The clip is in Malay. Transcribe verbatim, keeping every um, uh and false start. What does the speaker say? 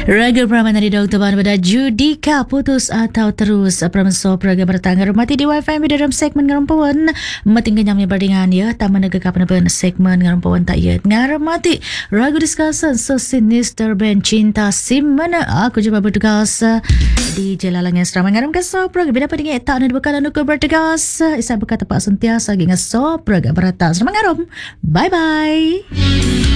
Raga Pramana di Doktor Ban pada Judika putus atau terus Prameso Praga bertangga rumati di Wi-Fi di dalam segmen ngarumpawan mating kenyamnya berdingan ya taman negara kapan pun segmen ngarumpawan tak ya ngaramati ragu discussion so sinister band cinta simana aku coba bertugas di Jelalang yang seramai ngaram keso Praga bila pada tak ada bekalan aku bertugas isa berkata pak sentiasa ginga so Praga berata seramai ngarum bye bye.